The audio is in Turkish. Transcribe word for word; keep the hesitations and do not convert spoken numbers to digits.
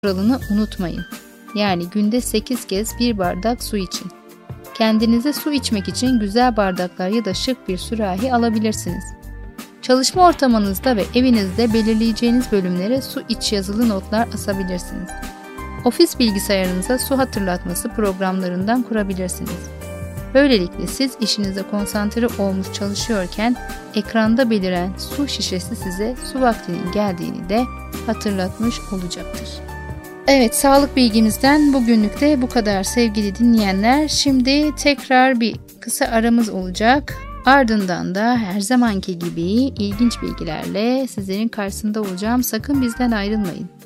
kuralını unutmayın. Yani günde sekiz kez bir bardak su için. Kendinize su içmek için güzel bardaklar ya da şık bir sürahi alabilirsiniz. Çalışma ortamınızda ve evinizde belirleyeceğiniz bölümlere su iç yazılı notlar asabilirsiniz. Ofis bilgisayarınıza su hatırlatması programlarından kurabilirsiniz. Böylelikle siz işinize konsantre olmuş çalışıyorken ekranda beliren su şişesi size su vaktinin geldiğini de hatırlatmış olacaktır. Evet, sağlık bilgimizden bugünlük de bu kadar sevgili dinleyenler. Şimdi tekrar bir kısa aramız olacak. Ardından da her zamanki gibi ilginç bilgilerle sizlerin karşısında olacağım. Sakın bizden ayrılmayın.